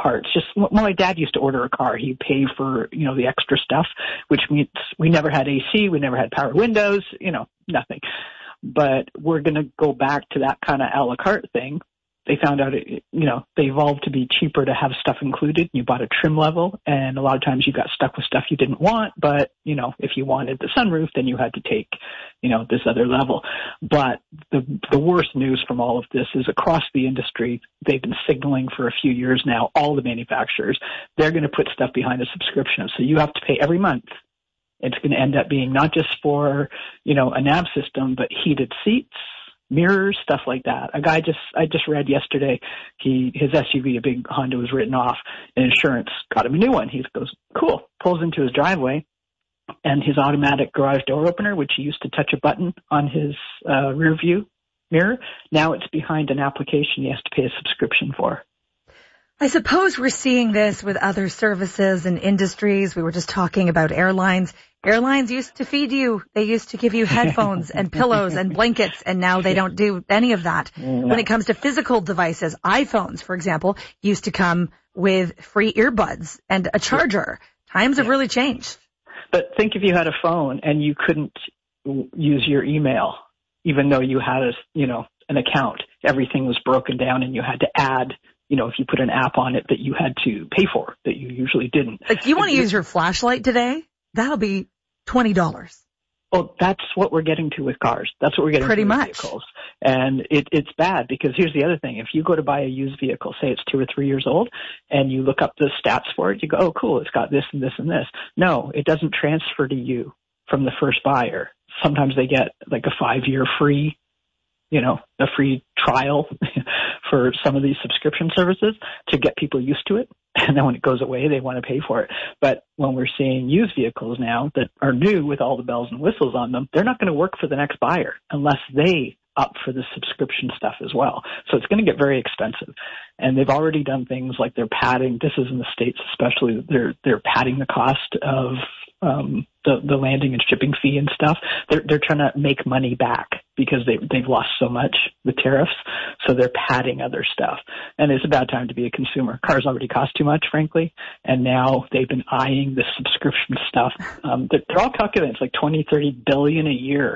parts. Just when my dad used to order a car, he'd pay for, the extra stuff, which means we never had AC, we never had power windows, nothing. But we're going to go back to that kind of a la carte thing. They found out, they evolved to be cheaper to have stuff included. You bought a trim level, and a lot of times you got stuck with stuff you didn't want. But, if you wanted the sunroof, then you had to take, this other level. But the worst news from all of this is across the industry, they've been signaling for a few years now, all the manufacturers, they're going to put stuff behind a subscription. So you have to pay every month. It's going to end up being not just for, a nav system, but heated seats, mirrors, stuff like that. I just read yesterday, his SUV, a big Honda, was written off, and insurance got him a new one. He goes, cool, pulls into his driveway, and his automatic garage door opener, which he used to touch a button on his rear view mirror, now it's behind an application he has to pay a subscription for. I suppose we're seeing this with other services and industries. We were just talking about airlines. Airlines used to feed you. They used to give you headphones and pillows and blankets, and now they don't do any of that. No. When it comes to physical devices, iPhones, for example, used to come with free earbuds and a charger. Times have really changed. But think if you had a phone and you couldn't use your email, even though you had an account, everything was broken down and you had to add, if you put an app on it that you had to pay for, that you usually didn't. Like, you want to use your flashlight today? That'll be $20. Well, that's what we're getting to with cars. That's what we're getting pretty to with much vehicles. And it's bad because here's the other thing. If you go to buy a used vehicle, say it's 2 or 3 years old, and you look up the stats for it, you go, oh, cool, it's got this and this and this. No, it doesn't transfer to you from the first buyer. Sometimes they get like a 5-year free, a free trial for some of these subscription services to get people used to it. And then when it goes away, they want to pay for it. But when we're seeing used vehicles now that are new with all the bells and whistles on them, they're not going to work for the next buyer unless they up for the subscription stuff as well. So it's going to get very expensive. And they've already done things like they're padding, this is in the States especially, they're padding the cost of the landing and shipping fee and stuff. They're trying to make money back because they've lost so much with tariffs. So they're padding other stuff. And it's a bad time to be a consumer. Cars already cost too much, frankly. And now they've been eyeing the subscription stuff. They're all calculated. It's like 20, 30 billion a year.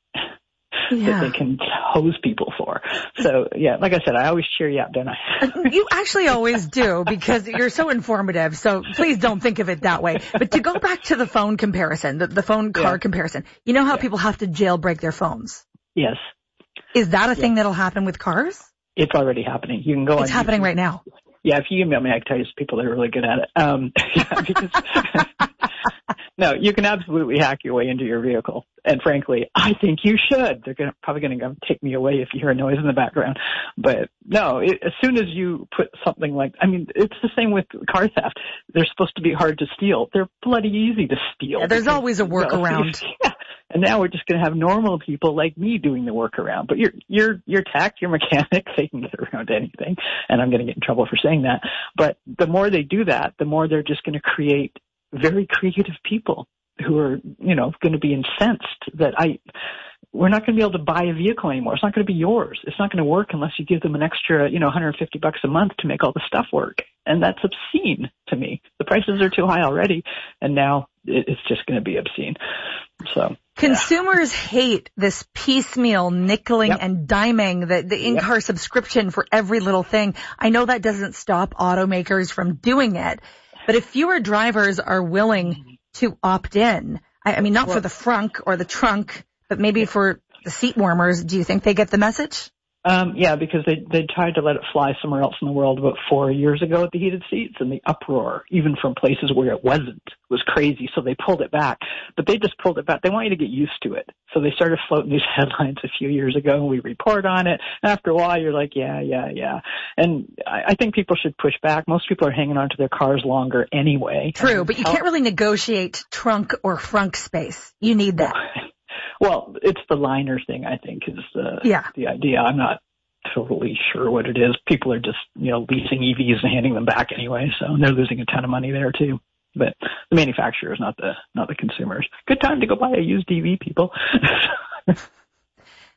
That they can hose people for. So, yeah, like I said, I always cheer you up, don't I? You actually always do, because you're so informative. So please don't think of it that way. But to go back to the phone comparison, the phone car comparison, you know how people have to jailbreak their phones? Yes. Is that a thing that'll happen with cars? It's already happening. You can go on. It's happening right now. Yeah, if you email me, I can tell you some people that are really good at it. Because no, you can absolutely hack your way into your vehicle. And frankly, I think you should. They're probably going to take me away if you hear a noise in the background. But no, as soon as you put something like, it's the same with car theft. They're supposed to be hard to steal. They're bloody easy to steal. Yeah, there's always a workaround. Yeah. And now we're just going to have normal people like me doing the workaround. But you're tech, you're mechanic, they can get around anything. And I'm going to get in trouble for saying that. But the more they do that, the more they're just going to create very creative people who are, going to be incensed that we're not going to be able to buy a vehicle anymore. It's not going to be yours. It's not going to work unless you give them an extra, $150 a month to make all the stuff work. And that's obscene to me. The prices are too high already, and now it's just going to be obscene. So consumers hate this piecemeal nickeling and diming, the in-car subscription for every little thing. I know that doesn't stop automakers from doing it, but if fewer drivers are willing to opt in, not for the frunk or the trunk, but maybe for the seat warmers, do you think they get the message? Yeah, because they tried to let it fly somewhere else in the world about 4 years ago with the heated seats, and the uproar, even from places where it wasn't, was crazy. So they pulled it back. But they just pulled it back. They want you to get used to it. So they started floating these headlines a few years ago, and we report on it. After a while, you're like, yeah. And I think people should push back. Most people are hanging on to their cars longer anyway. True, but you can't really negotiate trunk or frunk space. You need that. Well, it's the liner thing, I think, is the idea. I'm not totally sure what it is. People are just, leasing EVs and handing them back anyway, so they're losing a ton of money there too. But the manufacturers, not the consumers. Good time to go buy a used EV, people.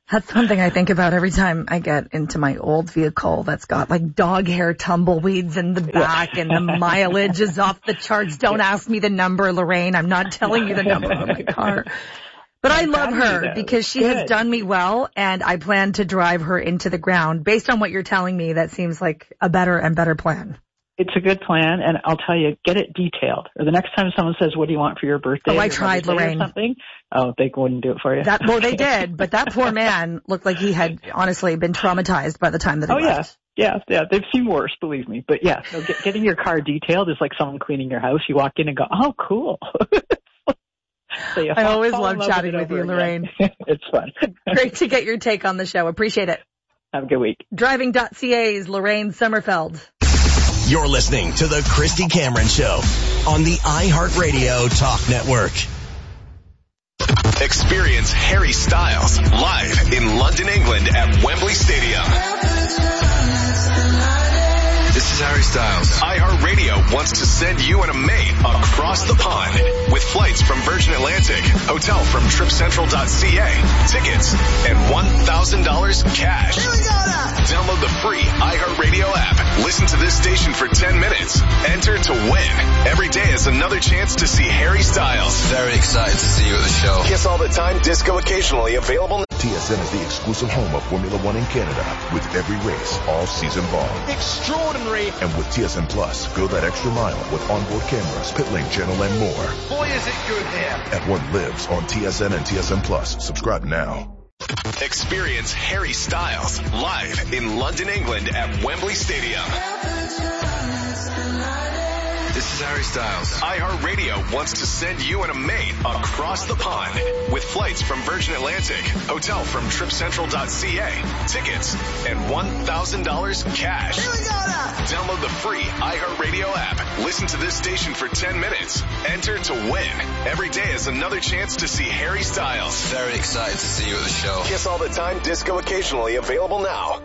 That's something I think about every time I get into my old vehicle that's got like dog hair tumbleweeds in the back and the mileage is off the charts. Don't ask me the number, Lorraine. I'm not telling you the number of my car. But I love her because she has done me well, and I plan to drive her into the ground. Based on what you're telling me, that seems like a better and better plan. It's a good plan, and I'll tell you, get it detailed. Or the next time someone says, what do you want for your birthday? Oh, I tried, Lorraine. Or something, they wouldn't do it for you. Well, they did, but that poor man looked like he had honestly been traumatized by the time that he left. Yeah, they've seen worse, believe me. But yeah, so getting your car detailed is like someone cleaning your house. You walk in and go, oh, cool. So I always love chatting with you, Lorraine. It's fun. Great to get your take on the show. Appreciate it. Have a good week. Driving.ca's Lorraine Sommerfeld. You're listening to The Christy Cameron Show on the iHeartRadio Talk Network. Experience Harry Styles live in London, England at Wembley Stadium. This is Harry Styles. iHeartRadio wants to send you and a mate across the pond with flights from Virgin Atlantic, hotel from TripCentral.ca, tickets, and $1,000 cash. Download the free iHeartRadio app. Listen to this station for 10 minutes. Enter to win. Every day is another chance to see Harry Styles. Very excited to see you at the show. Kiss all the time, disco occasionally, available. TSN is the exclusive home of Formula One in Canada, with every race all season long. Extraordinary. And with TSN Plus, go that extra mile with onboard cameras, pit lane channel, and more. Boy, is it good here. At what lives on TSN and TSN Plus. Subscribe now. Experience Harry Styles live in London, England at Wembley Stadium. This is Harry Styles. iHeartRadio wants to send you and a mate across the pond with flights from Virgin Atlantic, hotel from TripCentral.ca, tickets, and $1,000 cash. Download the free iHeartRadio app. Listen to this station for 10 minutes. Enter to win. Every day is another chance to see Harry Styles. Very excited to see you at the show. Kiss all the time, disco occasionally, available now.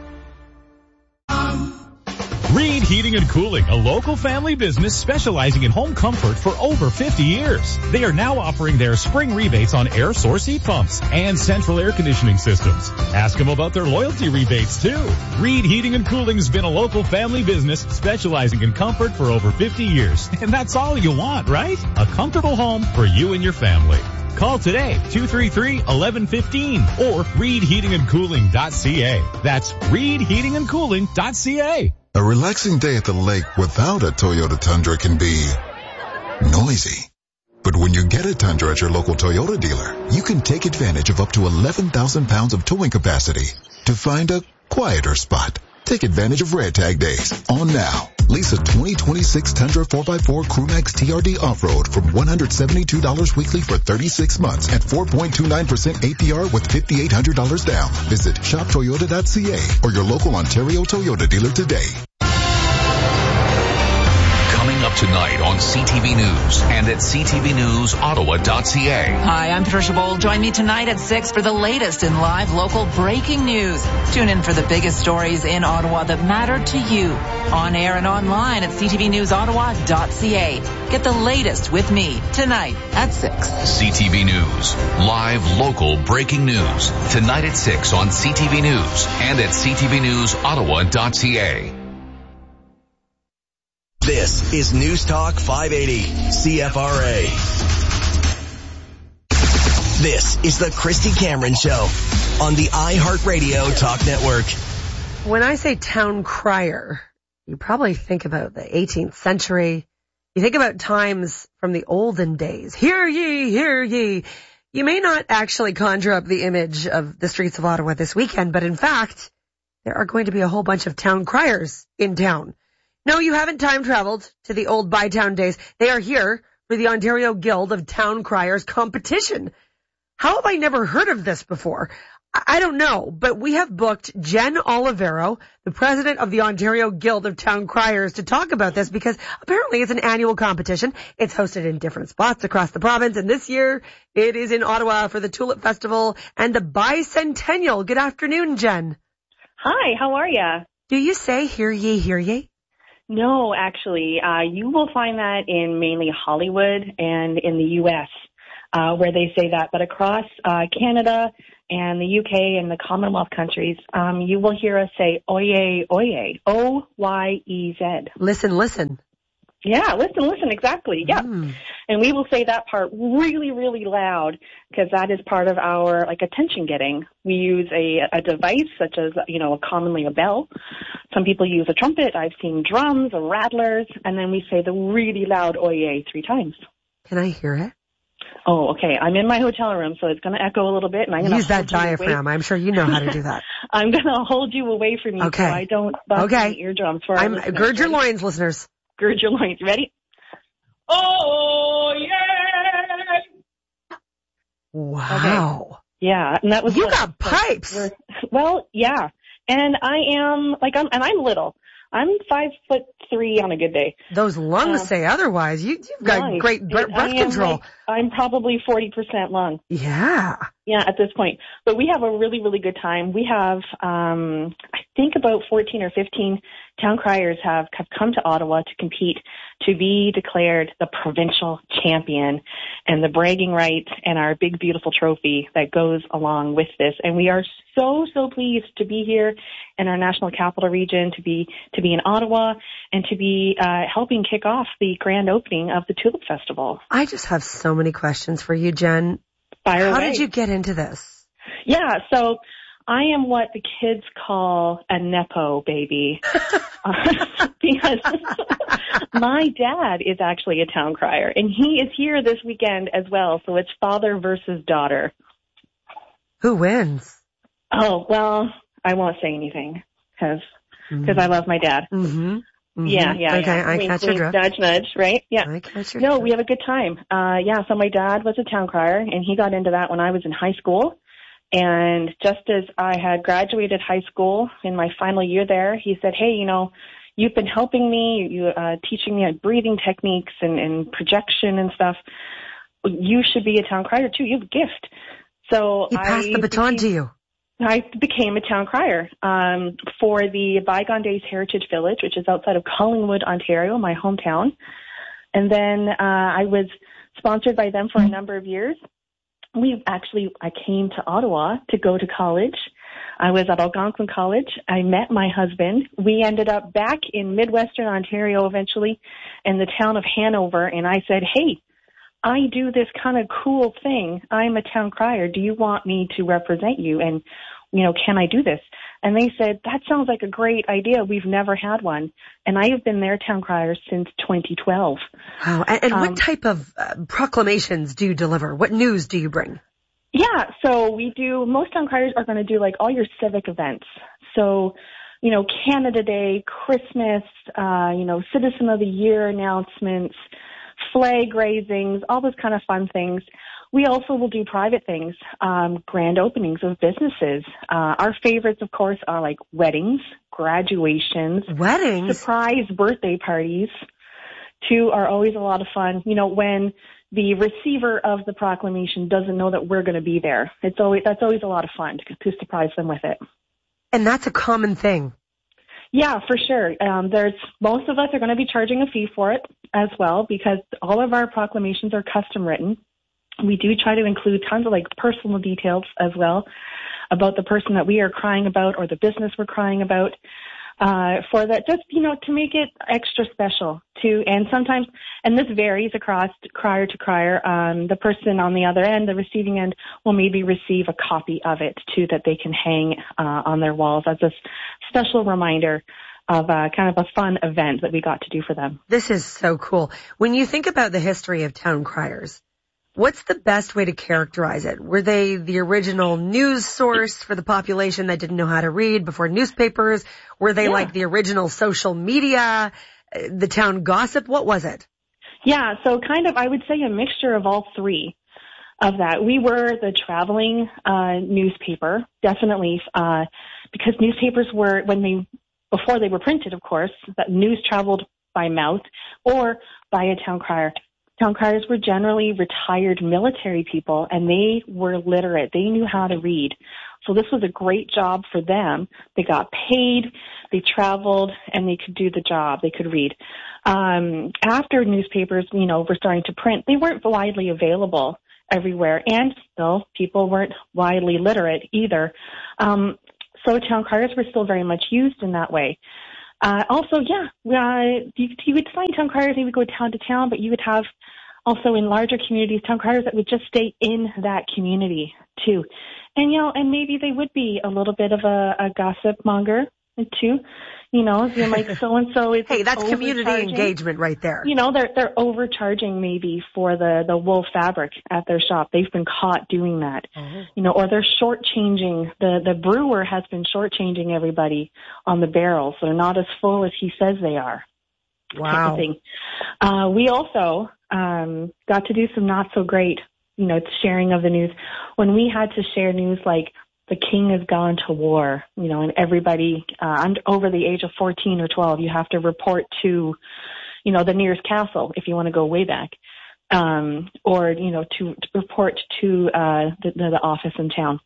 Reed Heating and Cooling, a local family business specializing in home comfort for over 50 years. They are now offering their spring rebates on air source heat pumps and central air conditioning systems. Ask them about their loyalty rebates too. Reed Heating and Cooling has been a local family business specializing in comfort for over 50 years. And that's all you want, right? A comfortable home for you and your family. Call today, 233-1115 or reedheatingandcooling.ca. That's reedheatingandcooling.ca. A relaxing day at the lake without a Toyota Tundra can be noisy. But when you get a Tundra at your local Toyota dealer, you can take advantage of up to 11,000 pounds of towing capacity to find a quieter spot. Take advantage of Red Tag Days on now. Lease a 2026 Tundra 4x4 Crewmax TRD Off-Road from $172 weekly for 36 months at 4.29% APR with $5,800 down. Visit shoptoyota.ca or your local Ontario Toyota dealer today. Coming up tonight on CTV News and at ctvnewsottawa.ca. Hi, I'm Patricia Bold. Join me tonight at 6 for the latest in live local breaking news. Tune in for the biggest stories in Ottawa that matter to you. On air and online at ctvnewsottawa.ca. Get the latest with me tonight at 6. CTV News. Live local breaking news. Tonight at 6 on CTV News and at ctvnewsottawa.ca. This is News Talk 580, CFRA. This is the Christy Cameron Show on the iHeartRadio Talk Network. When I say town crier, you probably think about the 18th century. You think about times from the olden days. Hear ye, hear ye. You may not actually conjure up the image of the streets of Ottawa this weekend, but in fact, there are going to be a whole bunch of town criers in town. No, you haven't time traveled to the old Bytown days. They are here for the Ontario Guild of Town Criers competition. How have I never heard of this before? I don't know, but we have booked Jen Olivero, the president of the Ontario Guild of Town Criers, to talk about this because apparently it's an annual competition. It's hosted in different spots across the province, and this year it is in Ottawa for the Tulip Festival and the Bicentennial. Good afternoon, Jen. Hi, how are ya? Do you say hear ye, hear ye? No, actually, you will find that in mainly Hollywood and in the U.S. where they say that. But across Canada and the UK and the Commonwealth countries, you will hear us say oye, oye, O-Y-E-Z. Listen. Yeah, listen, exactly. Yeah. And we will say that part really, really loud because that is part of our, like, attention getting. We use a device such as, commonly a bell. Some people use a trumpet. I've seen drums or rattlers. And then we say the really loud oye 3 times. Can I hear it? Oh, okay. I'm in my hotel room, so it's going to echo a little bit. And I'm going to use that diaphragm. I'm sure you know how to do that. I'm going to hold you away from me so I don't bust my eardrums for our listeners. Gird your loins, listeners. Gird your loins. Ready? Oh, yeah! Wow. Okay. Yeah. And that was you got pipes. Well, yeah. And I'm little. I'm 5'3" on a good day. Those lungs say otherwise. You've got great breath control. I'm probably 40% lung. Yeah. Yeah, at this point. But we have a really, really good time. We have, I think about 14 or 15 town criers have come to Ottawa to compete to be declared the provincial champion and the bragging rights and our big, beautiful trophy that goes along with this. And we are so, so pleased to be here in our national capital region, to be in Ottawa and to be helping kick off the grand opening of the Tulip Festival. I just have so many questions for you, Jen. How did you get into this? Yeah, so I am what the kids call a Nepo baby because my dad is actually a town crier, and he is here this weekend as well, so it's father versus daughter. Who wins? Oh, well, I won't say anything because I love my dad. Mm-hmm. Yeah. Okay, I catch your drift. Nudge, nudge, right? Yeah. I catch your drift. We have a good time. So my dad was a town crier, and he got into that when I was in high school. And just as I had graduated high school in my final year there, he said, hey, you've been helping me, teaching me breathing techniques and projection and stuff. You should be a town crier too. You have a gift. So he passed the baton to you. I became a town crier for the Bygone Days Heritage Village, which is outside of Collingwood, Ontario, my hometown. And then I was sponsored by them for a number of years. I came to Ottawa to go to college. I was at Algonquin College. I met my husband. We ended up back in Midwestern Ontario eventually in the town of Hanover. And I said, hey, I do this kind of cool thing. I'm a town crier. Do you want me to represent you? And, can I do this? And they said, that sounds like a great idea. We've never had one. And I have been their town crier since 2012. Wow. And what type of proclamations do you deliver? What news do you bring? Yeah, so most town criers are going to do like all your civic events. So, Canada Day, Christmas, Citizen of the Year announcements, flag raisings, all those kind of fun things. We also will do private things, grand openings of businesses. Our favorites, of course, are like weddings, graduations, surprise birthday parties. 2 are always a lot of fun. When the receiver of the proclamation doesn't know that we're going to be there. That's always a lot of fun to surprise them with it. And that's a common thing. Yeah, for sure. Most of us are going to be charging a fee for it as well because all of our proclamations are custom written. We do try to include tons of personal details as well about the person that we are crying about or the business we're crying about. For that, just, to make it extra special too. And sometimes, and this varies across crier to crier, the person on the other end, the receiving end, will maybe receive a copy of it too that they can hang on their walls as a special reminder of kind of a fun event that we got to do for them. This is so cool. When you think about the history of town criers, what's the best way to characterize it? Were they the original news source for the population that didn't know how to read before newspapers? Were they like the original social media, the town gossip? What was it? Yeah, so kind of, I would say a mixture of all 3 of that. We were the traveling newspaper, definitely, because newspapers were, before they were printed, of course, that news traveled by mouth or by a town crier. Town criers were generally retired military people, and they were literate. They knew how to read. So this was a great job for them. They got paid, they traveled, and they could do the job. They could read. After newspapers, were starting to print, they weren't widely available. everywhere. And still, people weren't widely literate either. So town criers were still very much used in that way. Also, you would find town criers, they would go town to town, but you would have also in larger communities, town criers that would just stay in that community too. And, and maybe they would be a little bit of a gossip monger too. You're like, so-and-so is hey, that's community engagement right there. They're overcharging maybe for the wool fabric at their shop. They've been caught doing that. Mm-hmm. Or they're shortchanging, the brewer has been shortchanging everybody on the barrels. They're not as full as he says they are. Wow. Type of thing. We also got to do some not so great, sharing of the news. When we had to share news like the king has gone to war, and everybody over the age of 14 or 12, you have to report to, the nearest castle if you want to go way back, or, to report to the office in town.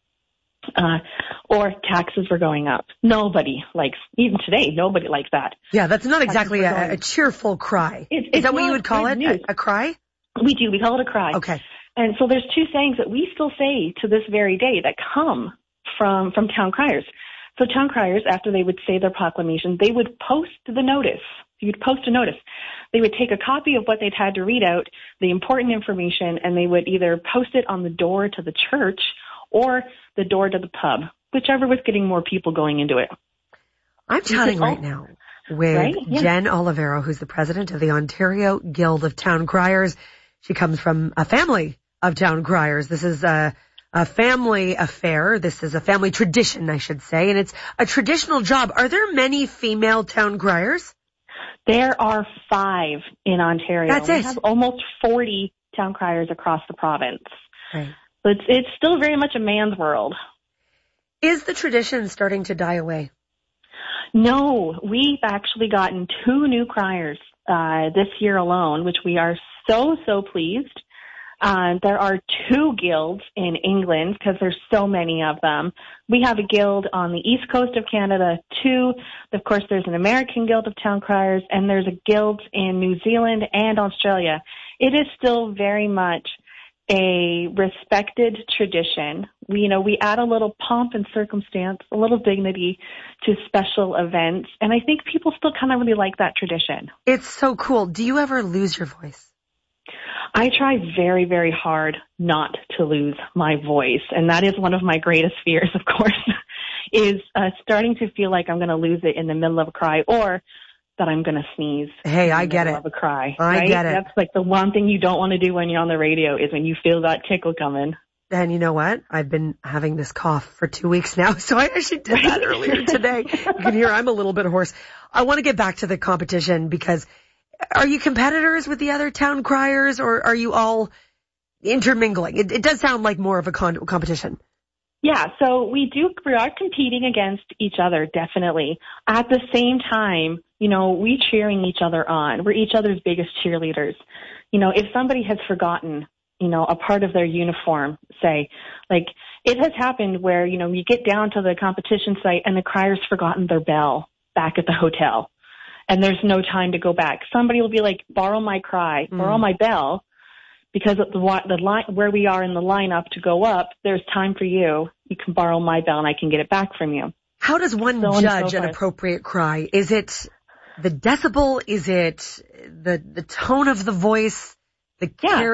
Or taxes were going up. Nobody likes, even today, nobody likes that. Yeah, that's not exactly a cheerful cry. Is that what you would call it? A cry? We do. We call it a cry. Okay. And so there's two sayings that we still say to this very day that come from town criers. So town criers, after they would say their proclamation, they would post the notice. You'd post a notice. They would take a copy of what they'd had to read out, the important information, and they would either post it on the door to the church or the door to the pub, whichever was getting more people going into it. I'm chatting right now with Jen Olivero, who's the president of the Ontario Guild of Town Criers. She comes from a family of town criers. This is a family affair. This is a family tradition, I should say, and it's a traditional job. Are there many female town criers? There are 5 in Ontario. That's it. We have almost 40 town criers across the province. Right. But it's still very much a man's world. Is the tradition starting to die away? No, we've actually gotten 2 new criers this year alone, which we are so pleased. There are 2 guilds in England because there's so many of them. We have a guild on the east coast of Canada too. Of course, there's an American Guild of Town Criers, and there's a guild in New Zealand and Australia. It is still very much a respected tradition. We add a little pomp and circumstance, a little dignity to special events, and I think people still kind of really like that tradition. It's so cool. Do you ever lose your voice? I try very, very hard not to lose my voice, and that is one of my greatest fears, of course, is starting to feel like I'm going to lose it in the middle of a cry, or that I'm going to sneeze. Hey, I get it. Of a cry, I get it. That's like the one thing you don't want to do when you're on the radio is when you feel that tickle coming. And you know what? I've been having this cough for 2 weeks now, so I actually did that earlier today. You can hear I'm a little bit hoarse. I want to get back to the competition because are you competitors with the other town criers, or are you all intermingling? It does sound like more of a competition. Yeah, so we are competing against each other, definitely. At the same time, we cheering each other on. We're each other's biggest cheerleaders. If somebody has forgotten, a part of their uniform, say, like it has happened where, you get down to the competition site and the crier's forgotten their bell back at the hotel and there's no time to go back. Somebody will be like, borrow my cry, borrow my bell. Because of the line where we are in the lineup to go up, there's time for you. You can borrow my bell and I can get it back from you. How does one judge an appropriate cry? Is it the decibel? Is it the tone of the voice? Is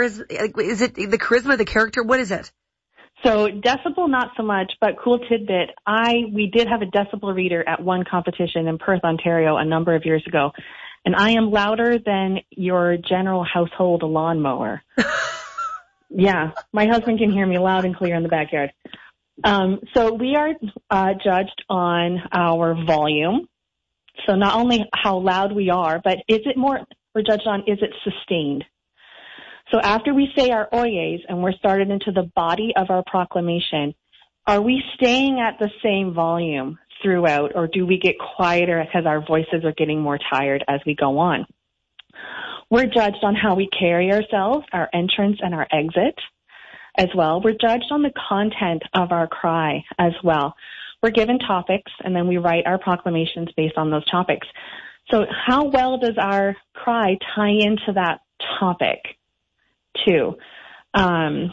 it the charisma, the character? What is it? So decibel, not so much, but cool tidbit. We did have a decibel reader at one competition in Perth, Ontario a number of years ago. And I am louder than your general household lawnmower. Yeah, my husband can hear me loud and clear in the backyard. So we are judged on our volume. So not only how loud we are, but we're judged on, is it sustained? So after we say our oyes and we're started into the body of our proclamation, are we staying at the same volume throughout, or do we get quieter because our voices are getting more tired as we go on? We're judged on how we carry ourselves, our entrance and our exit as well. We're judged on the content of our cry as well. We're given topics, and then we write our proclamations based on those topics. So how well does our cry tie into that topic too?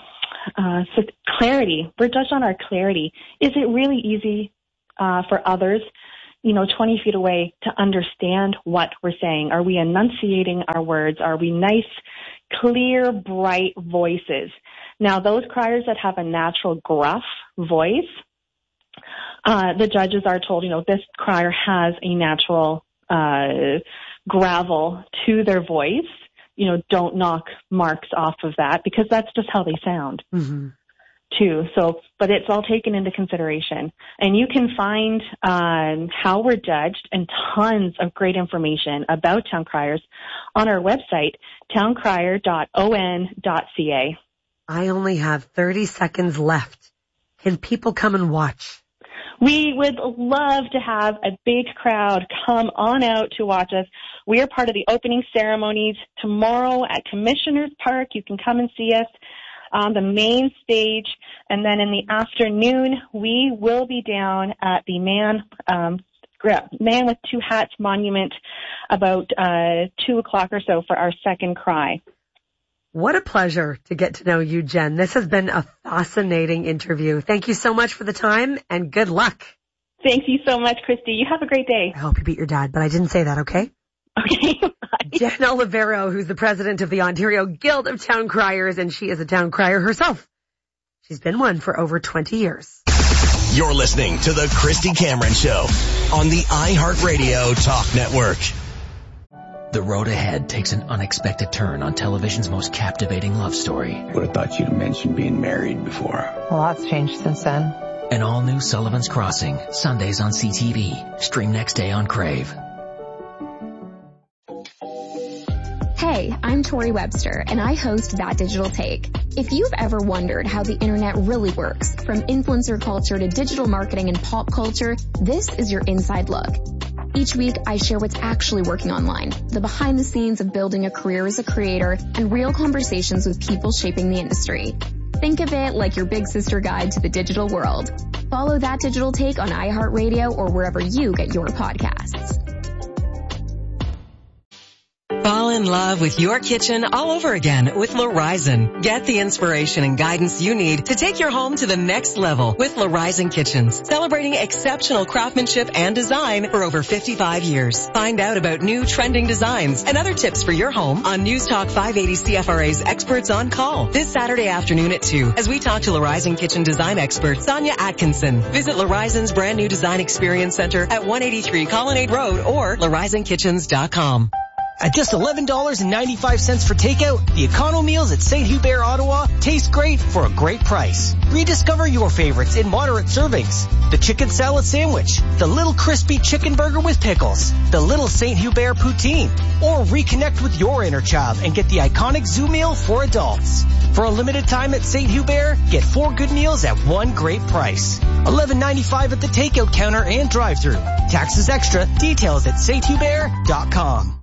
So clarity. We're judged on our clarity. Is it really easy for others, 20 feet away to understand what we're saying? Are we enunciating our words? Are we nice, clear, bright voices? Now, those criers that have a natural gruff voice, the judges are told, this crier has a natural gravel to their voice. Don't knock marks off of that, because that's just how they sound too. So, but it's all taken into consideration. And you can find how we're judged and tons of great information about town criers on our website, towncrier.on.ca. I only have 30 seconds left. Can people come and watch? We would love to have a big crowd come on out to watch us. We are part of the opening ceremonies tomorrow at Commissioners Park. You can come and see us on the main stage. And then in the afternoon, we will be down at the Man with Two Hats Monument about 2 o'clock or so for our second cry. What a pleasure to get to know you, Jen. This has been a fascinating interview. Thank you so much for the time, and good luck. Thank you so much, Christy. You have a great day. I hope you beat your dad, but I didn't say that, okay? Okay. Jen Olivero, who's the president of the Ontario Guild of Town Criers, and she is a town crier herself. She's been one for over 20 years. You're listening to The Christy Cameron Show on the iHeartRadio Talk Network. The road ahead takes an unexpected turn on television's most captivating love story. Would have thought you'd mentioned being married before. A lot's changed since then. An all-new Sullivan's Crossing, Sundays on CTV. Stream next day on Crave. Hey, I'm Tori Webster, and I host That Digital Take. If you've ever wondered how the internet really works, from influencer culture to digital marketing and pop culture, this is your inside look. Each week, I share what's actually working online, the behind the scenes of building a career as a creator, and real conversations with people shaping the industry. Think of it like your big sister guide to the digital world. Follow That Digital Take on iHeartRadio or wherever you get your podcasts. Fall in love with your kitchen all over again with L'Horizon. Get the inspiration and guidance you need to take your home to the next level with L'Horizon Kitchens, celebrating exceptional craftsmanship and design for over 55 years. Find out about new trending designs and other tips for your home on News Talk 580 CFRA's Experts on Call this Saturday afternoon at 2 as we talk to L'Horizon Kitchen design expert Sonia Atkinson. Visit L'Horizon's brand new design experience center at 183 Colonnade Road or L'Horizonkitchens.com. At just $11.95 for takeout, the Econo Meals at St. Hubert, Ottawa taste great for a great price. Rediscover your favorites in moderate servings. The chicken salad sandwich, the little crispy chicken burger with pickles, the little St. Hubert poutine, or reconnect with your inner child and get the iconic zoo meal for adults. For a limited time at St. Hubert, get 4 good meals at one great price. $11.95 at the takeout counter and drive-thru. Taxes extra. Details at sthubert.com.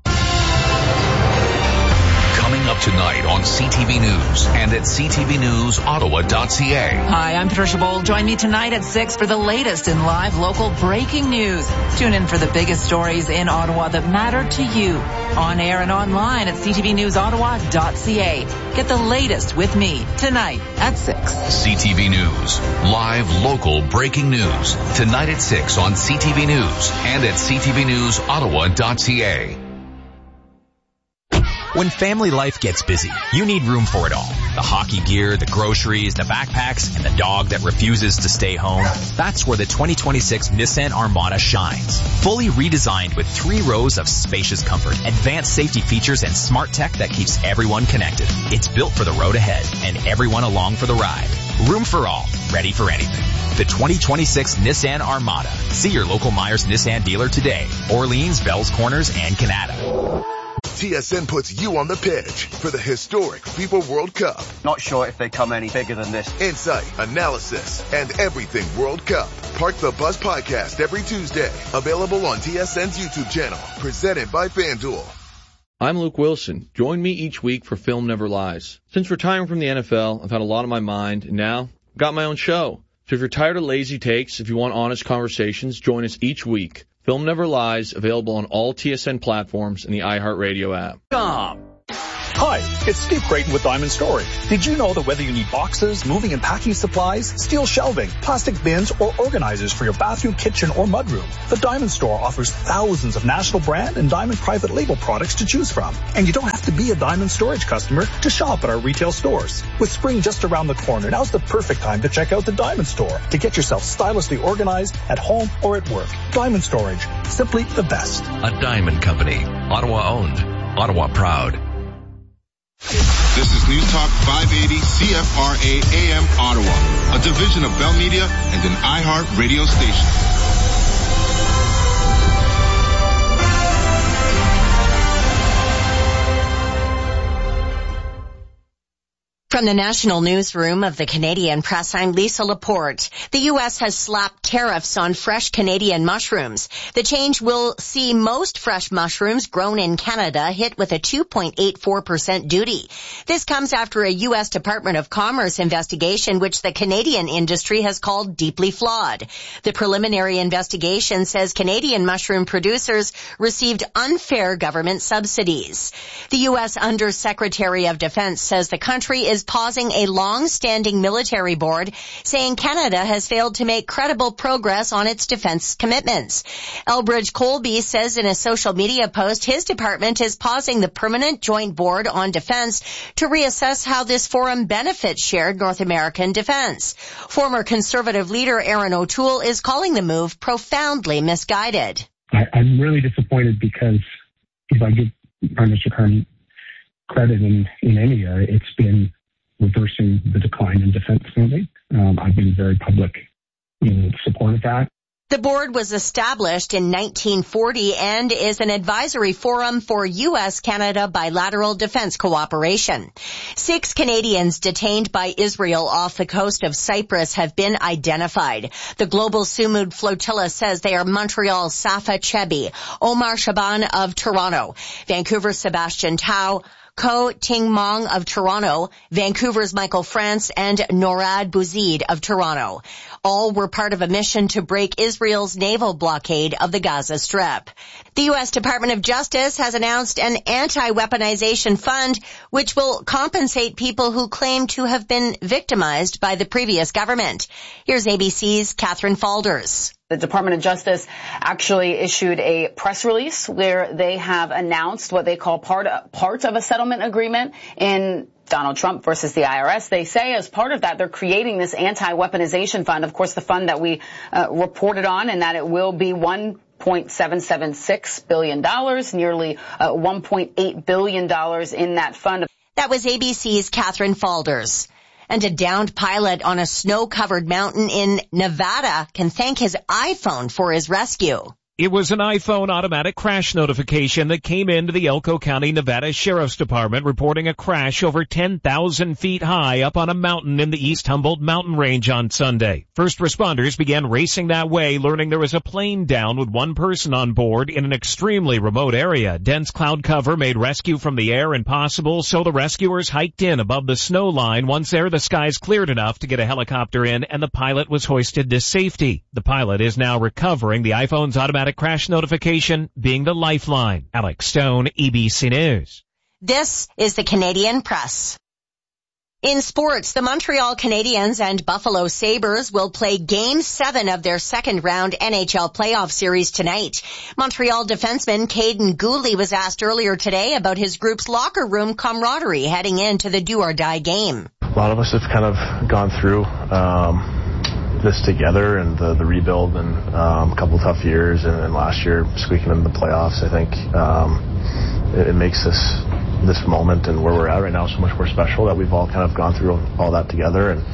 Coming up tonight on CTV News and at ctvnewsottawa.ca. Hi, I'm Patricia Bold. Join me tonight at 6 for the latest in live local breaking news. Tune in for the biggest stories in Ottawa that matter to you. On air and online at ctvnewsottawa.ca. Get the latest with me tonight at 6. CTV News. Live local breaking news. Tonight at 6 on CTV News and at ctvnewsottawa.ca. When family life gets busy, you need room for it all. The hockey gear, the groceries, the backpacks, and the dog that refuses to stay home. That's where the 2026 Nissan Armada shines. Fully redesigned with 3 rows of spacious comfort, advanced safety features, and smart tech that keeps everyone connected. It's built for the road ahead and everyone along for the ride. Room for all, ready for anything. The 2026 Nissan Armada. See your local Myers Nissan dealer today. Orleans, Bells Corners, and Canada. TSN puts you on the pitch for the historic FIFA World Cup. Not sure if they come any bigger than this. Insight, analysis, and everything World Cup. Park the Bus podcast every Tuesday. Available on TSN's YouTube channel. Presented by FanDuel. I'm Luke Wilson. Join me each week for Film Never Lies. Since retiring from the NFL, I've had a lot on my mind, and now I've got my own show. So if you're tired of lazy takes, if you want honest conversations, join us each week. Film Never Lies, available on all TSN platforms and the iHeartRadio app. Hi, it's Steve Creighton with Diamond Storage. Did you know that whether you need boxes, moving and packing supplies, steel shelving, plastic bins, or organizers for your bathroom, kitchen, or mudroom, the Diamond Store offers thousands of national brand and Diamond private label products to choose from. And you don't have to be a Diamond Storage customer to shop at our retail stores. With spring just around the corner, now's the perfect time to check out the Diamond Store to get yourself stylishly organized at home or at work. Diamond Storage, simply the best. A Diamond Company. Ottawa owned. Ottawa proud. This is News Talk 580 CFRA AM Ottawa, a division of Bell Media and an iHeart radio station. From the national newsroom of the Canadian Press, I'm Lisa Laporte. The U.S. has slapped tariffs on fresh Canadian mushrooms. The change will see most fresh mushrooms grown in Canada hit with a 2.84% duty. This comes after a U.S. Department of Commerce investigation, which the Canadian industry has called deeply flawed. The preliminary investigation says Canadian mushroom producers received unfair government subsidies. The U.S. Undersecretary of Defense says the country is pausing a long-standing military board, saying Canada has failed to make credible progress on its defense commitments. Elbridge Colby says in a social media post his department is pausing the Permanent Joint Board on Defense to reassess how this forum benefits shared North American defense. Former Conservative leader Erin O'Toole is calling the move profoundly misguided. I'm really disappointed because if I give Prime Minister Carney credit in any area, it's been reversing the decline in defense spending. I've been very public in support of that. The board was established in 1940 and is an advisory forum for U.S.-Canada bilateral defense cooperation. 6 Canadians detained by Israel off the coast of Cyprus have been identified. The Global Sumud Flotilla says they are Montreal's Safa Chebi, Omar Shaban of Toronto, Vancouver's Sebastian Tao, Ko Ting Mong of Toronto, Vancouver's Michael France, and Norad Bouzid of Toronto. All were part of a mission to break Israel's naval blockade of the Gaza Strip. The U.S. Department of Justice has announced an anti-weaponization fund which will compensate people who claim to have been victimized by the previous government. Here's ABC's Catherine Falders. The Department of Justice actually issued a press release where they have announced what they call part of a settlement agreement in Donald Trump versus the IRS. They say as part of that, they're creating this anti-weaponization fund. Of course, the fund that we reported on, and that it will be $1.776 billion, nearly $1.8 billion in that fund. That was ABC's Catherine Falders. And a downed pilot on a snow-covered mountain in Nevada can thank his iPhone for his rescue. It was an iPhone automatic crash notification that came into the Elko County, Nevada Sheriff's Department reporting a crash over 10,000 feet high up on a mountain in the East Humboldt mountain range on Sunday. First responders began racing that way, learning there was a plane down with one person on board in an extremely remote area. Dense cloud cover made rescue from the air impossible, so the rescuers hiked in above the snow line. Once there, the skies cleared enough to get a helicopter in, and the pilot was hoisted to safety. The pilot is now recovering. The iPhone's automatic crash notification being the lifeline. Alex Stone, EBC News. This is the Canadian Press. In sports, the Montreal Canadiens and Buffalo Sabres will play Game 7 of their second-round NHL playoff series tonight. Montreal defenseman Caden Gooley was asked earlier today about his group's locker room camaraderie heading into the do-or-die game. A lot of us have kind of gone through this together, and the rebuild, and a couple tough years, and last year squeaking into the playoffs. I think it makes this moment and where we're at right now so much more special that we've all kind of gone through all that together. And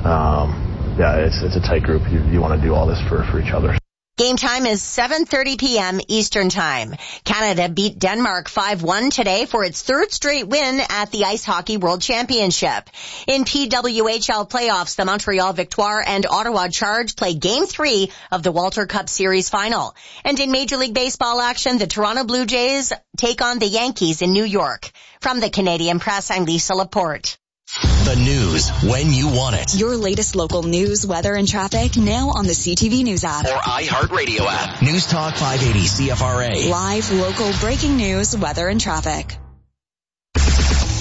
it's a tight group. You want to do all this for each other. Game time is 7:30 p.m. Eastern Time. Canada beat Denmark 5-1 today for its third straight win at the Ice Hockey World Championship. In PWHL playoffs, the Montreal Victoire and Ottawa Charge play Game 3 of the Walter Cup Series final. And in Major League Baseball action, the Toronto Blue Jays take on the Yankees in New York. From the Canadian Press, I'm Lisa Laporte. The news when you want it. Your latest local news, weather, and traffic now on the CTV News app. Or iHeartRadio app. News Talk 580 CFRA. Live, local, breaking news, weather, and traffic.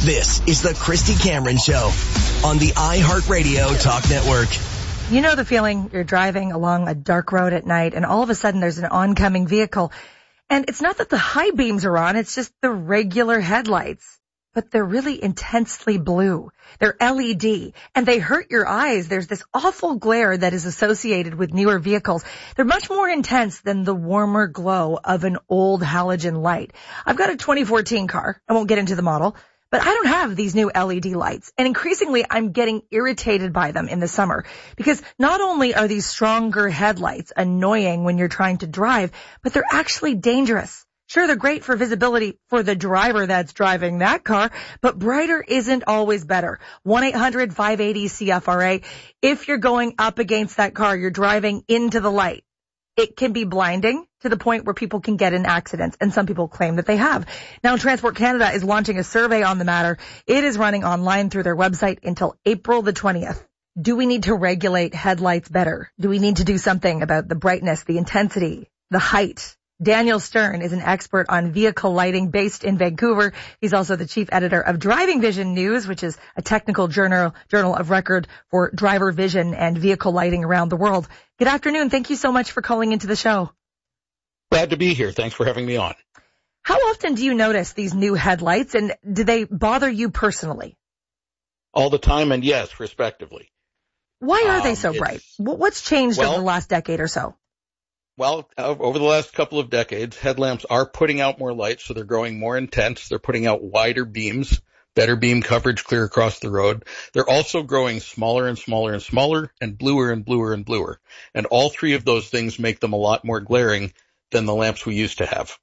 This is the Christy Cameron Show on the iHeartRadio Talk Network. You know the feeling, you're driving along a dark road at night and all of a sudden there's an oncoming vehicle. And it's not that the high beams are on, it's just the regular headlights. But they're really intensely blue. They're LED, and they hurt your eyes. There's this awful glare that is associated with newer vehicles. They're much more intense than the warmer glow of an old halogen light. I've got a 2014 car. I won't get into the model, but I don't have these new LED lights. And increasingly, I'm getting irritated by them in the summer because not only are these stronger headlights annoying when you're trying to drive, but they're actually dangerous. Sure, they're great for visibility for the driver that's driving that car, but brighter isn't always better. 1-800-580-CFRA. If you're going up against that car, you're driving into the light. It can be blinding to the point where people can get in accidents, and some people claim that they have. Now, Transport Canada is launching a survey on the matter. It is running online through their website until April the 20th. Do we need to regulate headlights better? Do we need to do something about the brightness, the intensity, the height? Daniel Stern is an expert on vehicle lighting based in Vancouver. He's also the chief editor of Driving Vision News, which is a technical journal of record for driver vision and vehicle lighting around the world. Good afternoon. Thank you so much for calling into the show. Glad to be here. Thanks for having me on. How often do you notice these new headlights, and do they bother you personally? All the time, and yes, respectively. Why are they so bright? What's changed over the last decade or so? Well, over the last couple of decades, headlamps are putting out more light, so they're growing more intense. They're putting out wider beams, better beam coverage clear across the road. They're also growing smaller and smaller and smaller, and bluer and bluer and bluer. And all three of those things make them a lot more glaring than the lamps we used to have.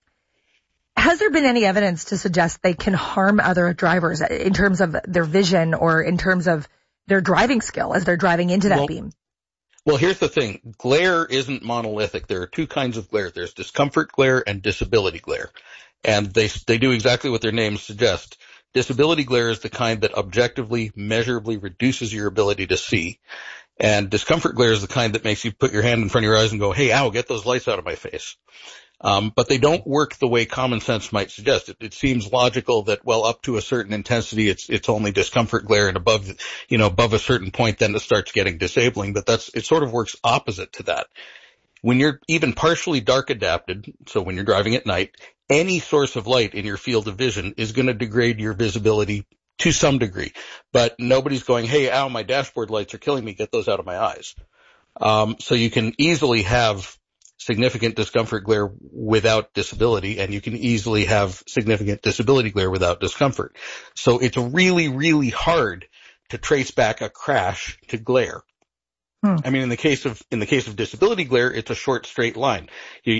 Has there been any evidence to suggest they can harm other drivers in terms of their vision or in terms of their driving skill as they're driving into that beam? Well, here's the thing. Glare isn't monolithic. There are two kinds of glare. There's discomfort glare and disability glare. And they do exactly what their names suggest. Disability glare is the kind that objectively, measurably reduces your ability to see. And discomfort glare is the kind that makes you put your hand in front of your eyes and go, hey, ow, get those lights out of my face. But they don't work the way common sense might suggest. It seems logical that, well, up to a certain intensity, it's only discomfort glare, and above a certain point, then it starts getting disabling. But it sort of works opposite to that. When you're even partially dark adapted, so when you're driving at night, any source of light in your field of vision is going to degrade your visibility to some degree. But nobody's going, hey, ow, my dashboard lights are killing me. Get those out of my eyes. So you can easily have significant discomfort glare without disability, and you can easily have significant disability glare without discomfort. So it's really, really hard to trace back a crash to glare. I mean, in the case of disability glare, it's a short straight line.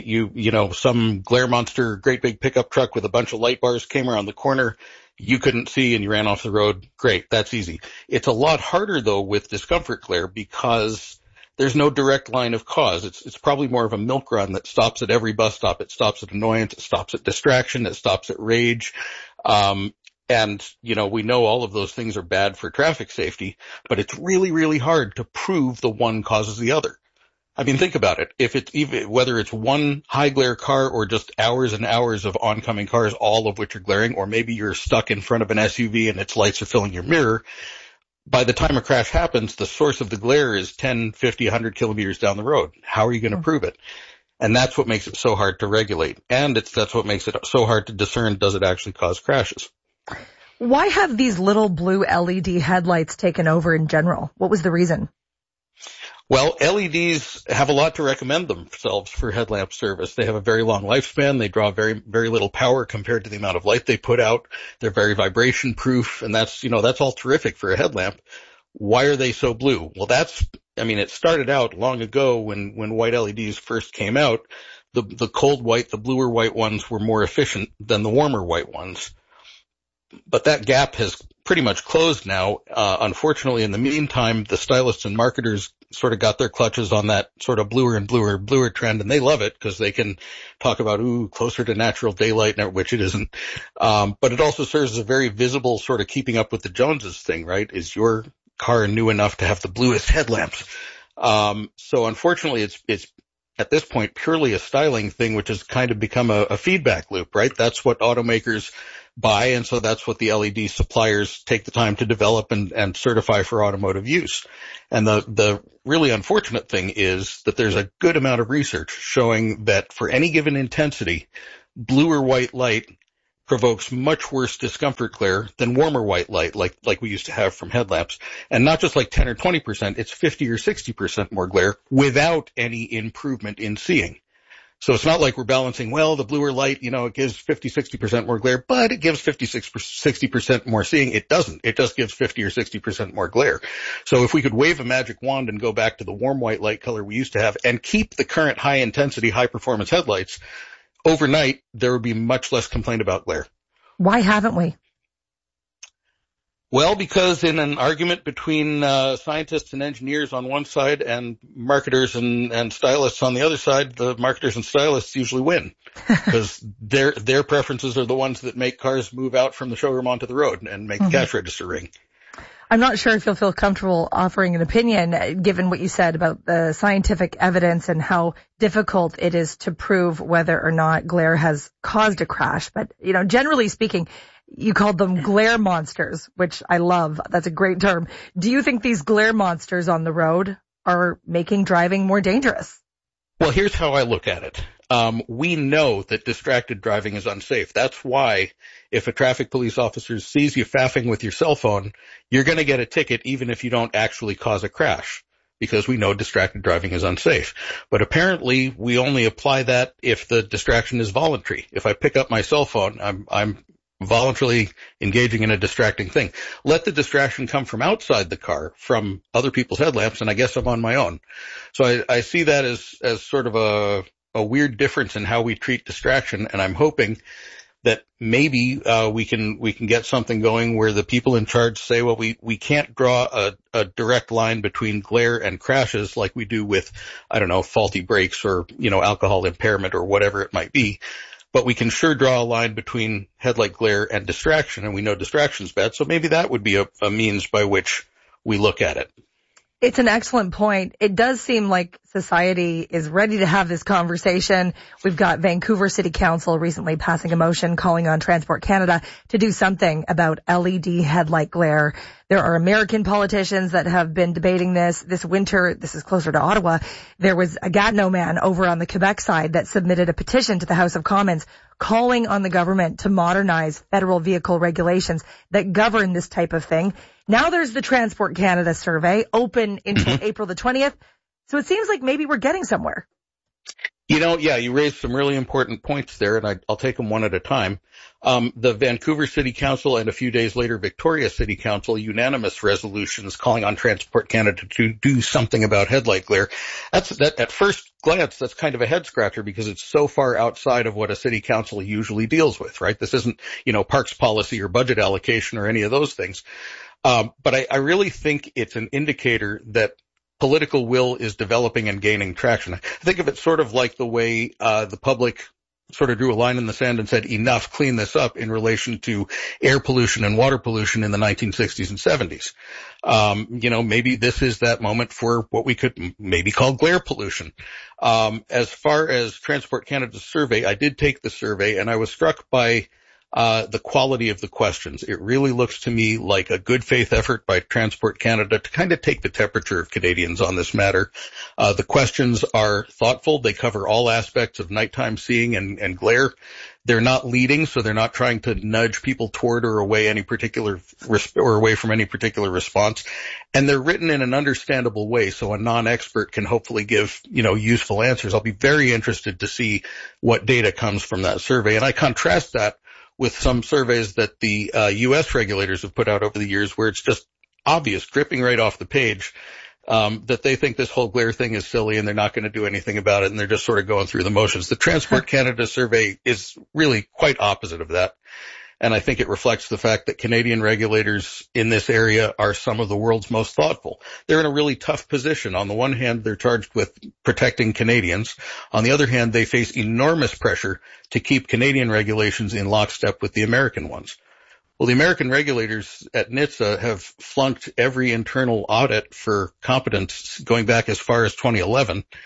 Some glare monster, great big pickup truck with a bunch of light bars came around the corner. You couldn't see and you ran off the road. Great. That's easy. It's a lot harder though with discomfort glare because there's no direct line of cause. It's probably more of a milk run that stops at every bus stop. It stops at annoyance. It stops at distraction. It stops at rage. We know all of those things are bad for traffic safety, but it's really, really hard to prove the one causes the other. I mean, think about it. Whether it's one high glare car or just hours and hours of oncoming cars, all of which are glaring, or maybe you're stuck in front of an SUV and its lights are filling your mirror, by the time a crash happens, the source of the glare is 10, 50, 100 kilometers down the road. How are you going to prove it? And that's what makes it so hard to regulate. And that's what makes it so hard to discern, does it actually cause crashes? Why have these little blue LED headlights taken over in general? What was the reason? Well, LEDs have a lot to recommend themselves for headlamp service. They have a very long lifespan. They draw very, very little power compared to the amount of light they put out. They're very vibration proof, and that's all terrific for a headlamp. Why are they so blue? Well, it started out long ago when white LEDs first came out. The cold white, the bluer white ones were more efficient than the warmer white ones. But that gap has pretty much closed now. Unfortunately, in the meantime, the stylists and marketers sort of got their clutches on that sort of bluer and bluer trend, and they love it because they can talk about, closer to natural daylight, which it isn't. But it also serves as a very visible sort of keeping up with the Joneses thing, right? Is your car new enough to have the bluest headlamps? So unfortunately, it's at this point purely a styling thing, which has kind of become a feedback loop, right? That's what automakers buy, and so that's what the LED suppliers take the time to develop and certify for automotive use. And the really unfortunate thing is that there's a good amount of research showing that for any given intensity, blue or white light provokes much worse discomfort glare than warmer white light, like we used to have from headlamps. And not just like 10 or 20%, it's 50 or 60% more glare without any improvement in seeing. So it's not like we're balancing, well, the bluer light, it gives 50, 60% more glare, but it gives 60% more seeing. It doesn't. It just gives 50 or 60% more glare. So if we could wave a magic wand and go back to the warm white light color we used to have and keep the current high intensity, high performance headlights, overnight, there would be much less complaint about glare. Why haven't we? Well, because in an argument between scientists and engineers on one side and marketers and stylists on the other side, the marketers and stylists usually win because their preferences are the ones that make cars move out from the showroom onto the road and make the cash register ring. I'm not sure if you'll feel comfortable offering an opinion, given what you said about the scientific evidence and how difficult it is to prove whether or not glare has caused a crash. But, generally speaking, you called them glare monsters, which I love. That's a great term. Do you think these glare monsters on the road are making driving more dangerous? Well, here's how I look at it. We know that distracted driving is unsafe. That's why if a traffic police officer sees you faffing with your cell phone, you're going to get a ticket even if you don't actually cause a crash, because we know distracted driving is unsafe. But apparently we only apply that if the distraction is voluntary. If I pick up my cell phone, I'm voluntarily engaging in a distracting thing. Let the distraction come from outside the car, from other people's headlamps, and I guess I'm on my own. So I see that as sort of a weird difference in how we treat distraction, and I'm hoping that maybe we can get something going where the people in charge say, well, we can't draw a direct line between glare and crashes like we do with, I don't know, faulty brakes or, alcohol impairment or whatever it might be. But we can sure draw a line between headlight glare and distraction, and we know distraction's bad, so maybe that would be a means by which we look at it. It's an excellent point. It does seem like society is ready to have this conversation. We've got Vancouver City Council recently passing a motion calling on Transport Canada to do something about LED headlight glare. There are American politicians that have been debating this winter. This is closer to Ottawa. There was a Gatineau man over on the Quebec side that submitted a petition to the House of Commons calling on the government to modernize federal vehicle regulations that govern this type of thing. Now there's the Transport Canada survey open until April the 20th. So it seems like maybe we're getting somewhere. You raised some really important points there, and I'll take them one at a time. The Vancouver City Council and a few days later Victoria City Council unanimous resolutions calling on Transport Canada to do something about headlight glare. That at first glance, that's kind of a head scratcher because it's so far outside of what a city council usually deals with, right? This isn't, parks policy or budget allocation or any of those things. But I really think it's an indicator that political will is developing and gaining traction. I think of it sort of like the way the public sort of drew a line in the sand and said, enough, clean this up in relation to air pollution and water pollution in the 1960s and 70s. Maybe this is that moment for what we could maybe call glare pollution. As far as Transport Canada's survey, I did take the survey and I was struck by the quality of the questions. It really looks to me like a good faith effort by Transport Canada to kind of take the temperature of Canadians on this matter. The questions are thoughtful. They cover all aspects of nighttime seeing and glare. They're not leading, so they're not trying to nudge people toward or away any particular or away from any particular response. And they're written in an understandable way, so a non-expert can hopefully give, useful answers. I'll be very interested to see what data comes from that survey. And I contrast that with some surveys that the U.S. regulators have put out over the years where it's just obvious, dripping right off the page, that they think this whole glare thing is silly and they're not going to do anything about it and they're just sort of going through the motions. The Transport Canada survey is really quite opposite of that. And I think it reflects the fact that Canadian regulators in this area are some of the world's most thoughtful. They're in a really tough position. On the one hand, they're charged with protecting Canadians. On the other hand, they face enormous pressure to keep Canadian regulations in lockstep with the American ones. Well, the American regulators at NHTSA have flunked every internal audit for competence going back as far as 2011.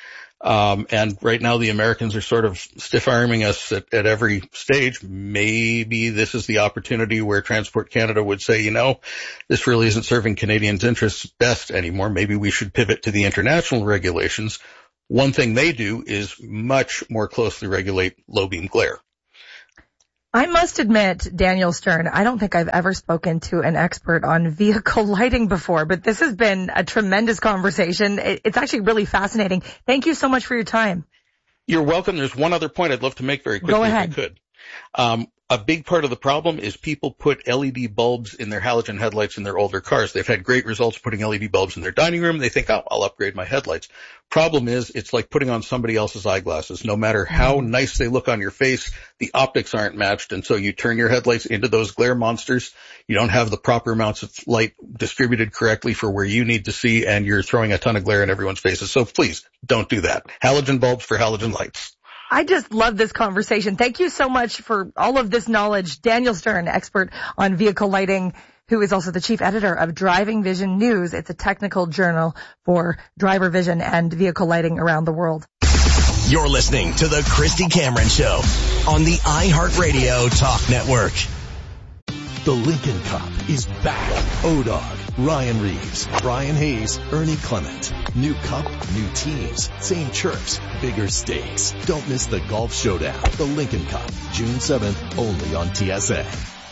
And right now the Americans are sort of stiff-arming us at every stage. Maybe this is the opportunity where Transport Canada would say, this really isn't serving Canadians' interests best anymore. Maybe we should pivot to the international regulations. One thing they do is much more closely regulate low-beam glare. I must admit, Daniel Stern, I don't think I've ever spoken to an expert on vehicle lighting before, but this has been a tremendous conversation. It's actually really fascinating. Thank you so much for your time. You're welcome. There's one other point I'd love to make very quickly. Go ahead. If I could. A big part of the problem is people put LED bulbs in their halogen headlights in their older cars. They've had great results putting LED bulbs in their dining room. They think, I'll upgrade my headlights. Problem is, it's like putting on somebody else's eyeglasses. No matter how nice they look on your face, the optics aren't matched, and so you turn your headlights into those glare monsters. You don't have the proper amounts of light distributed correctly for where you need to see, and you're throwing a ton of glare in everyone's faces. So please, don't do that. Halogen bulbs for halogen lights. I just love this conversation. Thank you so much for all of this knowledge. Daniel Stern, expert on vehicle lighting, who is also the chief editor of Driving Vision News. It's a technical journal for driver vision and vehicle lighting around the world. You're listening to The Christy Cameron Show on the iHeartRadio Talk Network. The Lincoln Cup is back. O-Dog, Ryan Reeves, Brian Hayes, Ernie Clement. New cup, new teams, same chirps, bigger stakes. Don't miss the golf showdown. The Lincoln Cup, June 7th, only on TSA.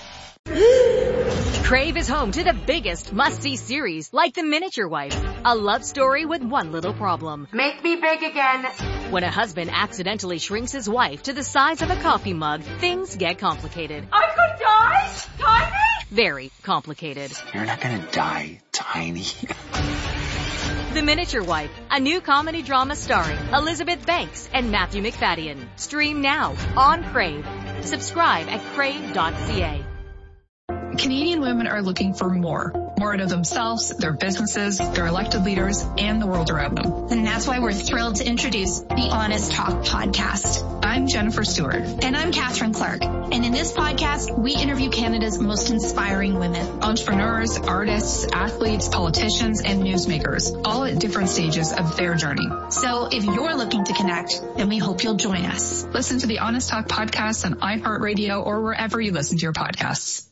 Crave is home to the biggest must-see series, like The Miniature Wife, a love story with one little problem. Make me big again. When a husband accidentally shrinks his wife to the size of a coffee mug, things get complicated. I could die? Tiny? Very complicated. You're not gonna die, Tiny. The Miniature Wife, a new comedy drama starring Elizabeth Banks and Matthew McFadden. Stream now on Crave. Subscribe at crave.ca. Canadian women are looking for more out of themselves, their businesses, their elected leaders, and the world around them. And that's why we're thrilled to introduce the Honest Talk podcast. I'm Jennifer Stewart. And I'm Catherine Clark. And in this podcast, we interview Canada's most inspiring women. Entrepreneurs, artists, athletes, politicians, and newsmakers, all at different stages of their journey. So if you're looking to connect, then we hope you'll join us. Listen to the Honest Talk podcast on iHeartRadio or wherever you listen to your podcasts.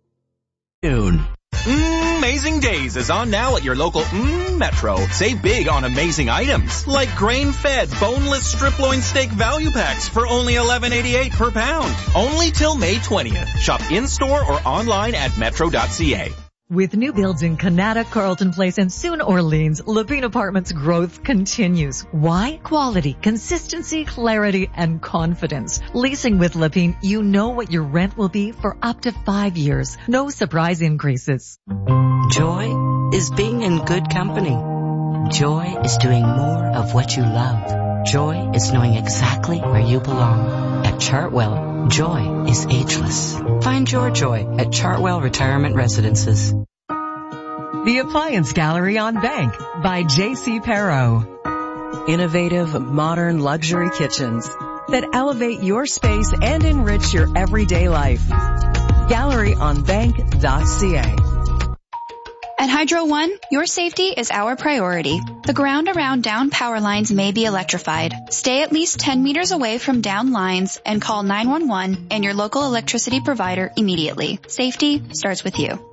Amazing Days is on now at your local Metro. Save big on amazing items like grain-fed boneless strip loin steak value packs for only $11.88 per pound. Only till May 20th. Shop in-store or online at metro.ca. With new builds in Canada, Carlton Place, and soon Orleans, Lepine Apartments growth continues. Why? Quality, consistency, clarity, and confidence. Leasing with Lepine, you know what your rent will be for up to 5 years. No surprise increases. Joy is being in good company. Joy is doing more of what you love. Joy is knowing exactly where you belong. At Chartwell, joy is ageless. Find your joy at Chartwell Retirement Residences. The Appliance Gallery on Bank by J.C. Perot. Innovative, modern luxury kitchens that elevate your space and enrich your everyday life. GalleryOnBank.ca. At Hydro One, your safety is our priority. The ground around down power lines may be electrified. Stay at least 10 meters away from down lines and call 911 and your local electricity provider immediately. Safety starts with you.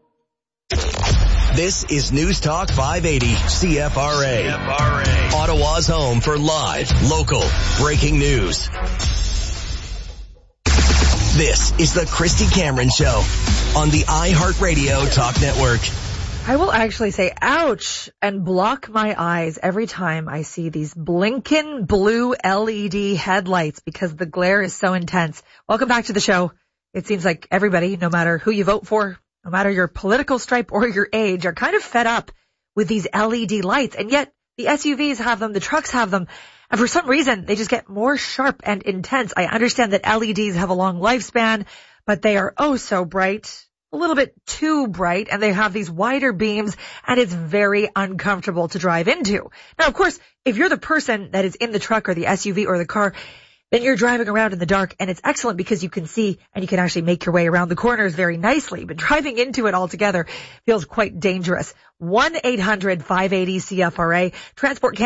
This is News Talk 580 CFRA. Ottawa's home for live, local, breaking news. This is the Christy Cameron Show on the iHeartRadio Talk Network. I will actually say ouch and block my eyes every time I see these blinking blue LED headlights because the glare is so intense. Welcome back to the show. It seems like everybody, no matter who you vote for, no matter your political stripe or your age, are kind of fed up with these LED lights. And yet the SUVs have them, the trucks have them. And for some reason, they just get more sharp and intense. I understand that LEDs have a long lifespan, but they are oh so bright. A little bit too bright, and they have these wider beams, and it's very uncomfortable to drive into. Now, of course, if you're the person that is in the truck or the SUV or the car, then you're driving around in the dark, and it's excellent because you can see and you can actually make your way around the corners very nicely. But driving into it altogether feels quite dangerous. 1-800-580-CFRA. Transport Canada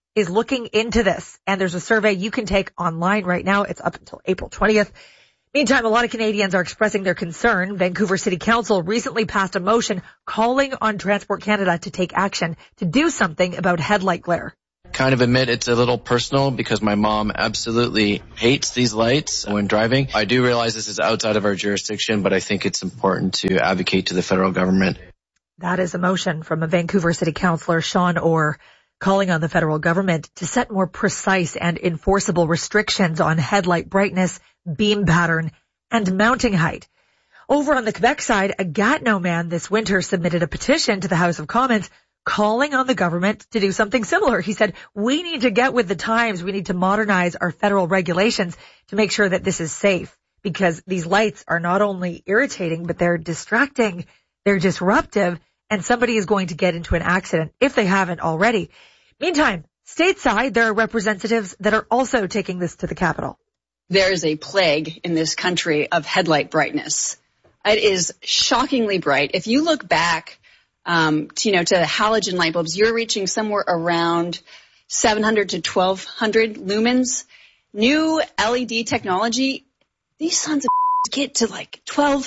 is looking into this, and there's a survey you can take online right now. It's up until April 20th. Meantime, a lot of Canadians are expressing their concern. Vancouver City Council recently passed a motion calling on Transport Canada to take action to do something about headlight glare. Kind of admit it's a little personal because my mom absolutely hates these lights when driving. I do realize this is outside of our jurisdiction, but I think it's important to advocate to the federal government. That is a motion from a Vancouver City Councillor, Sean Orr, calling on the federal government to set more precise and enforceable restrictions on headlight brightness, beam pattern, and mounting height. Over on the Quebec side, a Gatineau man this winter submitted a petition to the House of Commons calling on the government to do something similar. He said, we need to get with the times. We need to modernize our federal regulations to make sure that this is safe, because these lights are not only irritating, but they're distracting, they're disruptive, and somebody is going to get into an accident if they haven't already. Meantime, stateside, there are representatives that are also taking this to the Capitol. There is a plague in this country of headlight brightness. It is shockingly bright. If you look back, to the halogen light bulbs, you're reaching somewhere around 700 to 1200 lumens. New LED technology, these sons of get to like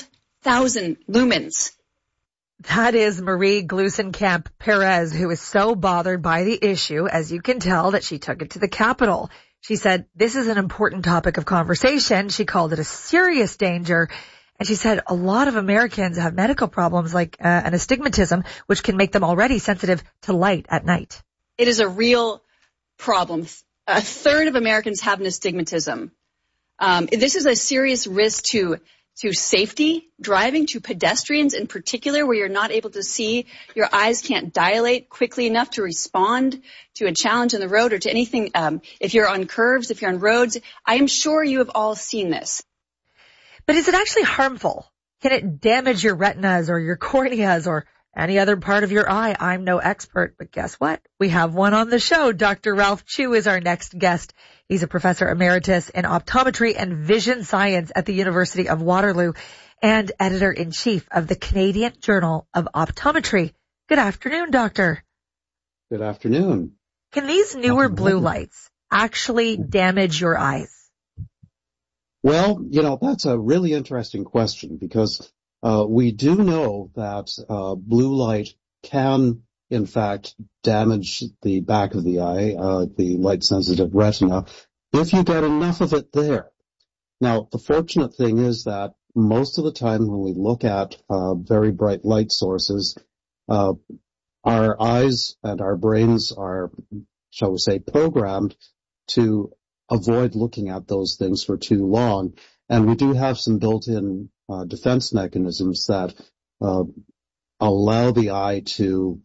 12,000 lumens. That is Marie Glusenkamp Perez, who is so bothered by the issue, as you can tell, that she took it to the Capitol. She said, this is an important topic of conversation. She called it a serious danger. And she said a lot of Americans have medical problems like an astigmatism, which can make them already sensitive to light at night. It is a real problem. A third of Americans have an astigmatism. This is a serious risk to safety, driving, to pedestrians in particular, where you're not able to see. Your eyes can't dilate quickly enough to respond to a challenge on the road or to anything. If you're on curves, if you're on roads, I am sure you have all seen this. But is it actually harmful? Can it damage your retinas or your corneas or any other part of your eye? I'm no expert, but guess what? We have one on the show. Dr. Ralph Chu is our next guest. He's a professor emeritus in optometry and vision science at the University of Waterloo and editor-in-chief of the Canadian Journal of Optometry. Good afternoon, doctor. Good afternoon. Can these newer blue lights actually damage your eyes? Well, that's a really interesting question because we do know that blue light can, in fact, damage the back of the eye, the light-sensitive retina, if you get enough of it there. Now, the fortunate thing is that most of the time when we look at very bright light sources, our eyes and our brains are, shall we say, programmed to avoid looking at those things for too long. And we do have some built-in defense mechanisms that allow the eye to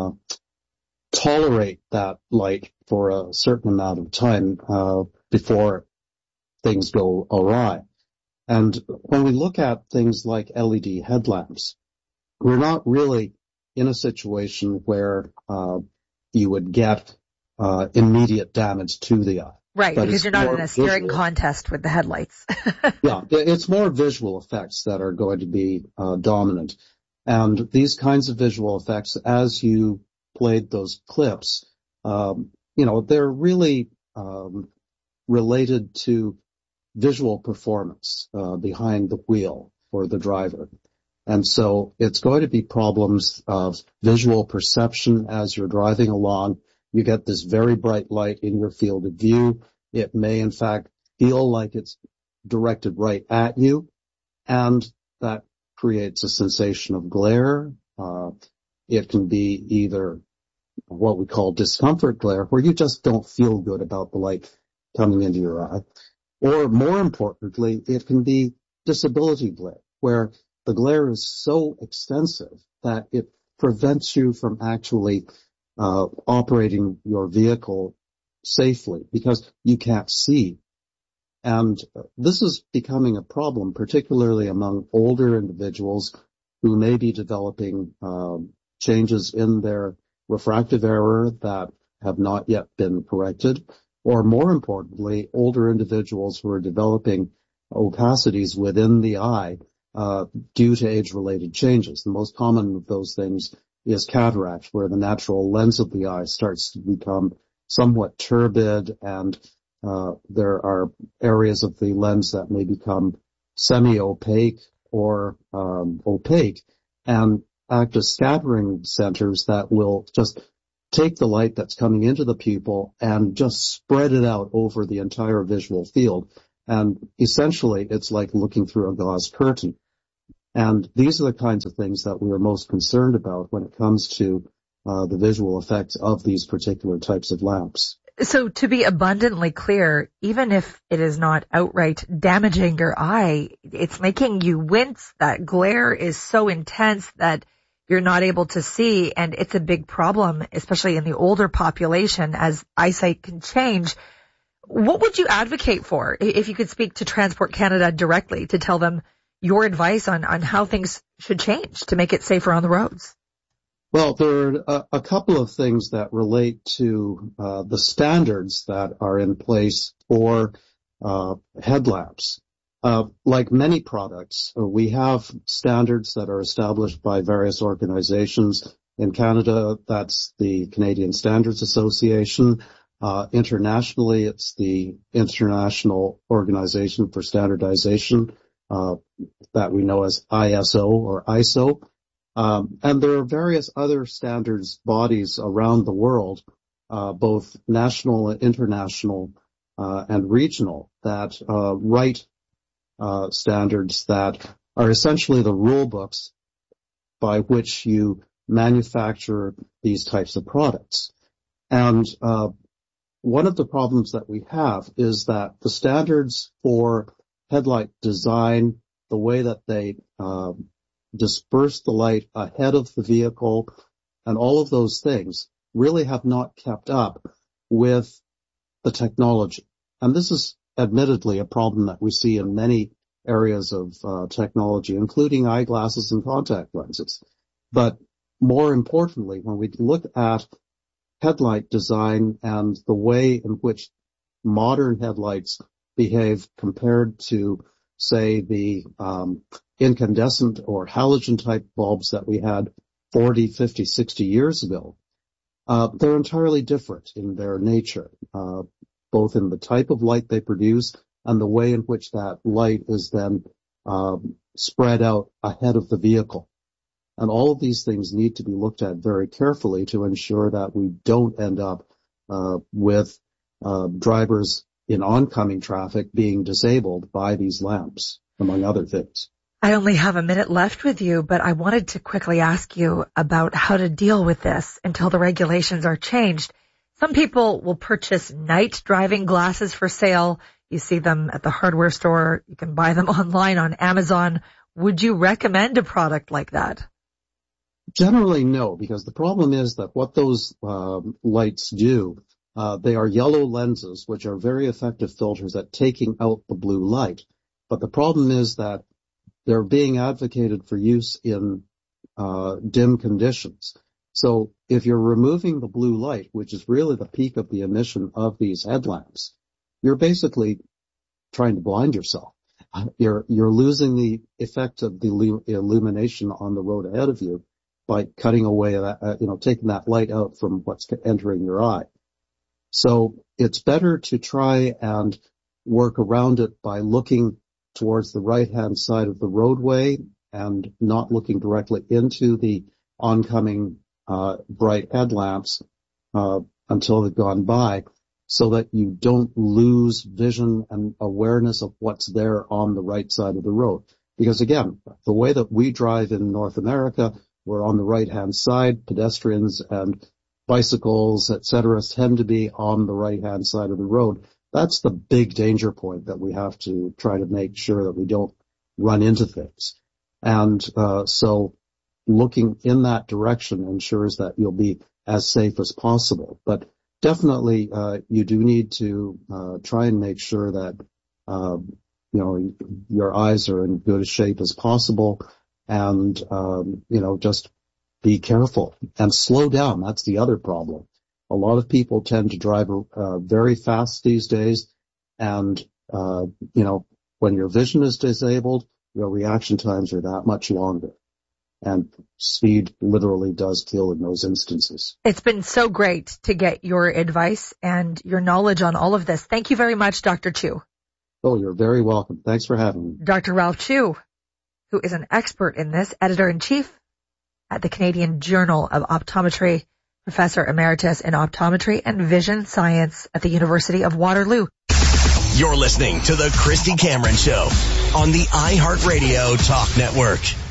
tolerate that light for a certain amount of time before things go awry. And when we look at things like LED headlamps, we're not really in a situation where you would get immediate damage to the eye. Right, because you're not in a staring contest with the headlights. Yeah, it's more visual effects that are going to be dominant. And these kinds of visual effects, as you played those clips, they're really related to visual performance behind the wheel for the driver. And so it's going to be problems of visual perception as you're driving along. You get this very bright light in your field of view. It may, in fact, feel like it's directed right at you, and that creates a sensation of glare. It can be either what we call discomfort glare, where you just don't feel good about the light coming into your eye. Or more importantly, it can be disability glare, where the glare is so extensive that it prevents you from actually operating your vehicle safely because you can't see. And this is becoming a problem, particularly among older individuals who may be developing changes in their refractive error that have not yet been corrected, or more importantly, older individuals who are developing opacities within the eye due to age-related changes. The most common of those things is cataract, where the natural lens of the eye starts to become somewhat turbid, and there are areas of the lens that may become semi-opaque or opaque and act as scattering centers that will just take the light that's coming into the pupil and just spread it out over the entire visual field. And essentially, it's like looking through a glass curtain. And these are the kinds of things that we are most concerned about when it comes to the visual effects of these particular types of lamps. So to be abundantly clear, even if it is not outright damaging your eye, it's making you wince. That glare is so intense that you're not able to see, and it's a big problem, especially in the older population, as eyesight can change. What would you advocate for if you could speak to Transport Canada directly to tell them your advice on how things should change to make it safer on the roads? Well, there are a couple of things that relate to the standards that are in place for headlamps. Like many products, we have standards that are established by various organizations. In Canada, that's the Canadian Standards Association. Internationally, it's the International Organization for Standardization, that we know as ISO or ISO. And there are various other standards bodies around the world, both national and international, and regional, that write standards that are essentially the rule books by which you manufacture these types of products. And one of the problems that we have is that the standards for headlight design, the way that they disperse the light ahead of the vehicle, and all of those things really have not kept up with the technology. And this is admittedly a problem that we see in many areas of technology, including eyeglasses and contact lenses. But more importantly, when we look at headlight design and the way in which modern headlights behave compared to, say, the incandescent or halogen type bulbs that we had 40, 50, 60 years ago, they're entirely different in their nature, both in the type of light they produce and the way in which that light is then spread out ahead of the vehicle. And all of these things need to be looked at very carefully to ensure that we don't end up with drivers in oncoming traffic being disabled by these lamps, among other things. I only have a minute left with you, but I wanted to quickly ask you about how to deal with this until the regulations are changed. Some people will purchase night driving glasses for sale. You see them at the hardware store. You can buy them online on Amazon. Would you recommend a product like that? Generally, no, because the problem is that what those lights do, they are yellow lenses, which are very effective filters at taking out the blue light. But the problem is that they're being advocated for use in dim conditions. So if you're removing the blue light, which is really the peak of the emission of these headlamps, you're basically trying to blind yourself. You're losing the effect of the illumination on the road ahead of you by cutting away that, taking that light out from what's entering your eye. So it's better to try and work around it by looking towards the right-hand side of the roadway and not looking directly into the oncoming bright headlamps until they've gone by, so that you don't lose vision and awareness of what's there on the right side of the road. Because again, the way that we drive in North America, we're on the right-hand side. Pedestrians and bicycles, etc., tend to be on the right-hand side of the road. That's the big danger point that we have to try to make sure that we don't run into things. And so looking in that direction ensures that you'll be as safe as possible. But definitely you do need to try and make sure that your eyes are in good shape as possible, and just be careful and slow down. That's the other problem. A lot of people tend to drive very fast these days, and when your vision is disabled, your reaction times are that much longer. and speed literally does kill in those instances. It's been so great to get your advice and your knowledge on all of this. Thank you very much, Dr. Chu. Oh, you're very welcome. Thanks for having me. Dr. Ralph Chu, who is an expert in this, editor-in-chief at the Canadian Journal of Optometry, professor emeritus in optometry and vision science at the University of Waterloo. You're listening to The Christy Cameron Show on the iHeartRadio Talk Network.